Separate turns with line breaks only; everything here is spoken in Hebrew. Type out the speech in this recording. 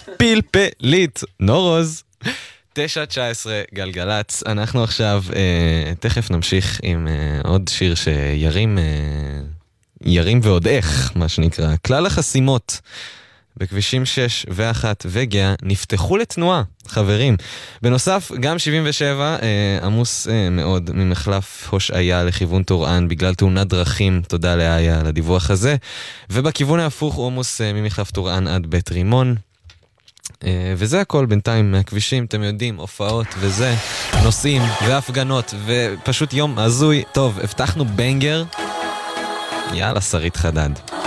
פלפלית, נורוז. 9:19 גלגלץ. אנחנו עכשיו תכף נמשיך עם עוד שיר ירים ועוד איך, מה שנקרא. כלל החסימות בכבישים 6 ו1 וגאה נפתחו לתנועה, חברים. בנוסף, גם 77 עמוס מאוד ממחלף הושעיה לכיוון טורען בגלל תאונת דרכים. תודה לאיה על הדיווח הזה. ובכיוון ההפוך הוא עמוס ממחלף טורען עד בית רימון. וזה הכל בינתיים מהכבישים, אתם יודעים, הופעות וזה, נוסעים והפגנות ופשוט יום הזוי. טוב, הבטחנו בנגר. יאללה, שרית חדד.